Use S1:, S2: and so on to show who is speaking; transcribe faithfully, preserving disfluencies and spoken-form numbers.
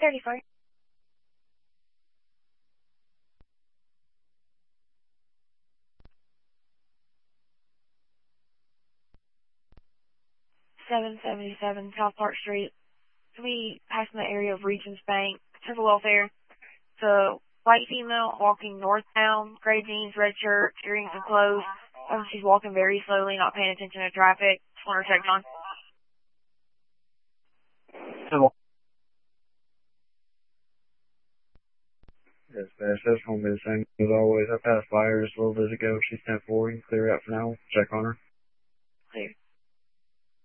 S1: thirty-four. seven seventy-seven South Park Street. To be passing the area of Regions Bank, Central Welfare. The white female walking northbound, gray jeans, red shirt, earrings and clothes. Um, she's walking very slowly, not paying attention to traffic. Just want her checked on.
S2: Hello. Yes, Bash, that's going to be the same as always. I passed by her just a little bit ago. She's ten four. You can clear out for now. Check on her.
S1: Clear.